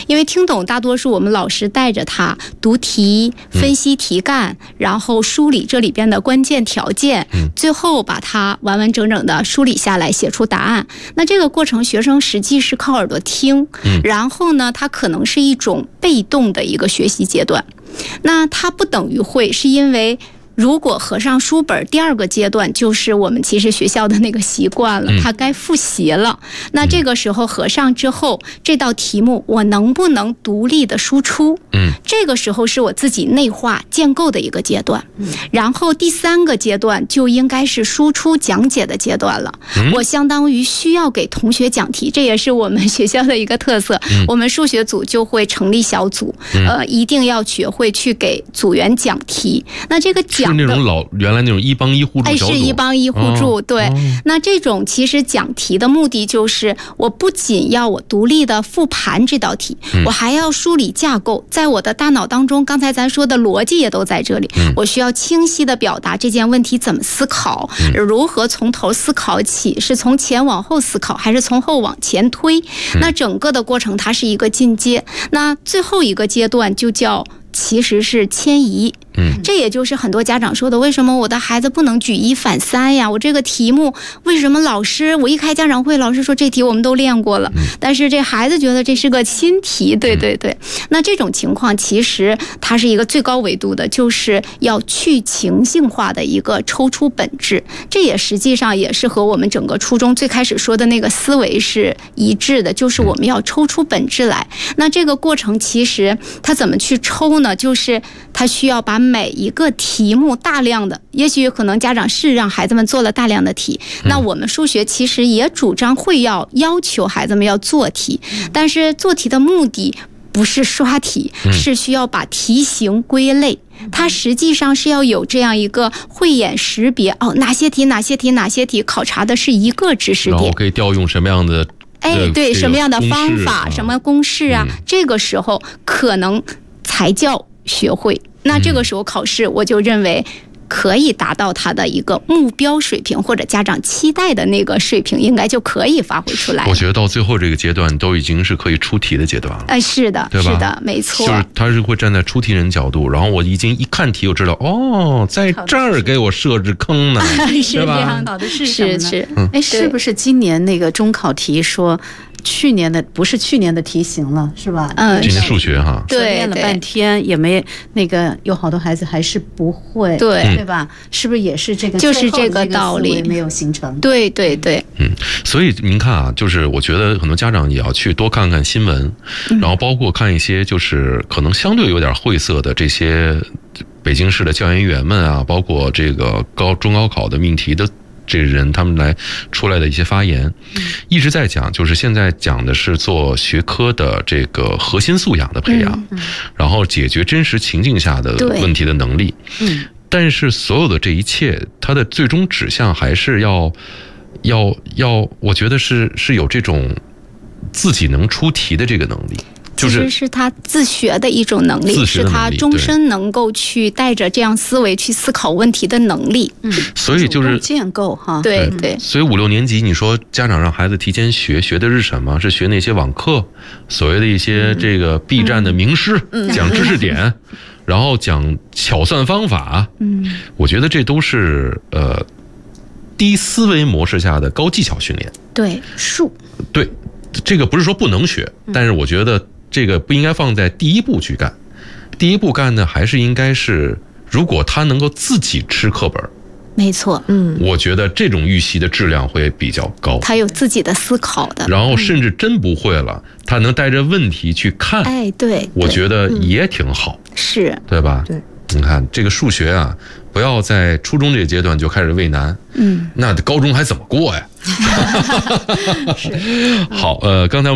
因为听懂大多数我们老师带着他读题、分析题干，然后梳理这里边的关键条件，最后把它完完整整的梳理下来，写出答案。那这个过程学生实际是靠耳朵听，然后呢，它可能是一种被动的一个学习阶段。那它不等于会，是因为如果合上书本，第二个阶段就是我们其实学校的那个习惯了，他该复习了。那这个时候合上之后，这道题目我能不能独立的输出？这个时候是我自己内化建构的一个阶段。然后第三个阶段就应该是输出讲解的阶段了。我相当于需要给同学讲题，这也是我们学校的一个特色。我们数学组就会成立小组，一定要学会去给组员讲题。那这个讲是那种原来那种一帮一互助小组， 是一帮一互助，对。那这种其实讲题的目的就是，我不仅要我独立的复盘这道题，我还要梳理架构，在我的大脑当中，刚才咱说的逻辑也都在这里。我需要清晰的表达这件问题怎么思考，如何从头思考起，是从前往后思考，还是从后往前推？那整个的过程它是一个进阶。那最后一个阶段就叫其实是迁移。这也就是很多家长说的，为什么我的孩子不能举一反三呀？我这个题目为什么我一开家长会，老师说这题我们都练过了，但是这孩子觉得这是个新题。对。那这种情况其实它是一个最高维度的，就是要去情境化的一个抽出本质。这也实际上也是和我们整个初中最开始说的那个思维是一致的，就是我们要抽出本质来。那这个过程其实它怎么去抽呢？就是它需要把每一个题目大量的，也许可能家长是让孩子们做了大量的题，那我们数学其实也主张会要求孩子们要做题，但是做题的目的不是刷题，是需要把题型归类。它实际上是要有这样一个慧眼识别，哪些题考察的是一个知识点， 然后可以调用什么样的对，什么样的方法，什么公式啊，这个时候可能才叫学会。那这个时候考试，我就认为可以达到他的一个目标水平，或者家长期待的那个水平，应该就可以发挥出来。 我觉得到最后这个阶段都已经是可以出题的阶段了。 是的，对吧？是的，没错。 就是他是会站在出题人角度，然后我已经一看题，我知道在这儿给我设置坑呢， 是这样的。是什么呢？ 是， 是不是今年那个中考题说？不是去年的题型了，是吧？ 今年数学哈， 对， 练了半天也没有好多孩子还是不会，对吧？是不是也是这个？ 就是这个道理没有形成。 对。 所以您看啊，就是我觉得很多家长也要去多看看新闻，然后包括看一些就是可能相对有点晦涩的这些北京市的教研员们啊，包括这个中高考的命题的。这人他们来出来的一些发言，一直在讲，就是现在讲的是做学科的这个核心素养的培养，然后解决真实情境下的问题的能力。但是所有的这一切，它的最终指向还是要，我觉得是有这种自己能出题的这个能力。其实是他自学的一种能力，是他终身能够去带着这样思维去思考问题的能力。 所以就是建构哈， 对。 所以5、6年级，你说家长让孩子提前学的是什么？是学那些网课，所谓的一些这个 B 站的名师讲知识点，然后讲巧算方法。我觉得这都是低思维模式下的高技巧训练。 对， 对，这个不是说不能学，但是我觉得。这个不应该放在第一步去干，第一步干呢，还是应该是，如果他能够自己吃课本， 没错， 我觉得这种预习的质量会比较高。 他有自己的思考的， 然后甚至真不会了，他能带着问题去看， 对， 我觉得也挺好， 是， 对吧？ 对， 你看这个数学啊，不要在初中这个阶段就开始畏难，那高中还怎么过呀？好，刚才我们